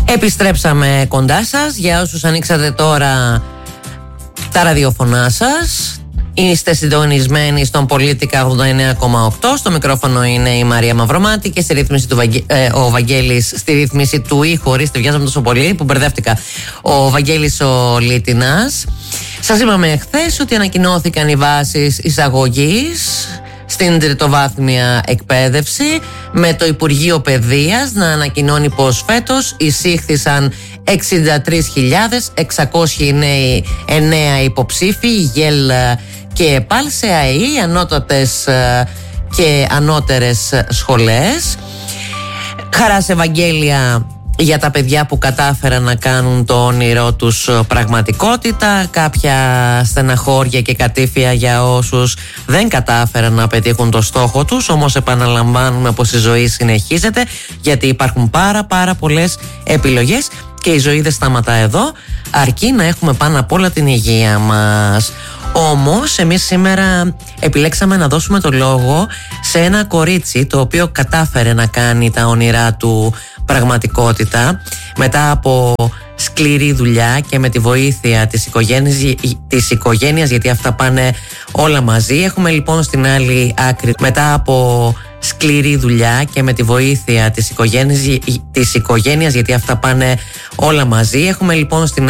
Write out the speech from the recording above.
Επιστρέψαμε κοντά σας. Για όσους ανοίξατε τώρα τα ραδιοφωνά σας, είστε συντονισμένοι στον Πολίτικα 89,8. Στο μικρόφωνο είναι η Μαρία Μαυρομάτη και στη ρύθμιση ο Βαγγέλης, στη ρύθμιση του ήχου. Ορίστε, βιάζαμε τόσο πολύ που μπερδεύτηκα. Ο Βαγγέλης ο Λίτινας. Σας είπαμε χθες ότι ανακοινώθηκαν οι βάσεις εισαγωγής στην τριτοβάθμια εκπαίδευση, με το Υπουργείο Παιδείας να ανακοινώνει πως φέτος εισήχθησαν 63.600 νέοι, 9 υποψήφοι, ΓΕΛ και ΕΠΑΛ σε ΑΕΗ, ανώτατες και ανώτερες σχολές. Χαρά σε Ευαγγέλια για τα παιδιά που κατάφεραν να κάνουν το όνειρό τους πραγματικότητα, κάποια στεναχώρια και κατήφια για όσους δεν κατάφεραν να πετύχουν το στόχο τους. Όμως επαναλαμβάνουμε πως η ζωή συνεχίζεται, γιατί υπάρχουν πάρα πολλές επιλογές και η ζωή δεν σταματά εδώ, αρκεί να έχουμε πάνω απ' όλα την υγεία μας. Όμως εμείς σήμερα επιλέξαμε να δώσουμε το λόγο σε ένα κορίτσι το οποίο κατάφερε να κάνει τα όνειρά του πραγματικότητα μετά από σκληρή δουλειά και με τη βοήθεια της οικογένειας, γιατί αυτά πάνε όλα μαζί. Έχουμε λοιπόν στην άλλη άκρη, μετά από σκληρή δουλειά και με τη βοήθεια της οικογένειας, γιατί αυτά πάνε όλα μαζί, έχουμε λοιπόν στην